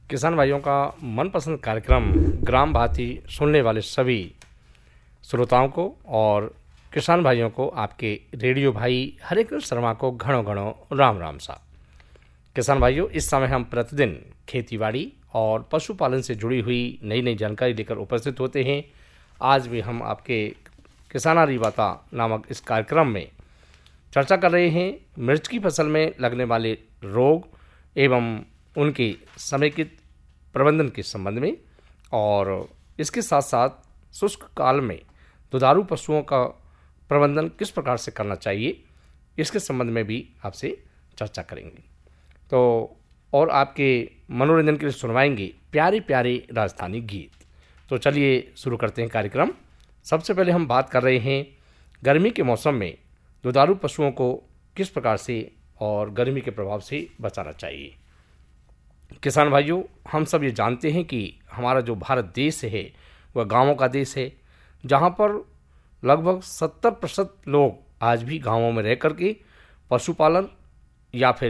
किसान भाइयों का मनपसंद कार्यक्रम ग्राम भाती सुनने वाले सभी श्रोताओं को और किसान भाइयों को आपके रेडियो भाई हरे कृष्ण शर्मा को घणो घणो राम राम सा। किसान भाइयों, इस समय हम प्रतिदिन खेतीबाड़ी और पशुपालन से जुड़ी हुई नई नई जानकारी लेकर उपस्थित होते हैं। आज भी हम आपके किसानारी बाता नामक इस कार्यक्रम में चर्चा कर रहे हैं मिर्च की फसल में लगने वाले रोग एवं उनके समेकित प्रबंधन के संबंध में, और इसके साथ साथ शुष्क काल में दुधारू पशुओं का प्रबंधन किस प्रकार से करना चाहिए, इसके संबंध में भी आपसे चर्चा करेंगे। तो और आपके मनोरंजन के लिए सुनवाएंगे प्यारे प्यारे राजस्थानी गीत। तो चलिए शुरू करते हैं कार्यक्रम। सबसे पहले हम बात कर रहे हैं गर्मी के मौसम में दुधारू पशुओं को किस प्रकार से और गर्मी के प्रभाव से बचाना चाहिए। किसान भाइयों, हम सब ये जानते हैं कि हमारा जो भारत देश है वह गांवों का देश है, जहां पर लगभग 70% लोग आज भी गांवों में रह करके पशुपालन या फिर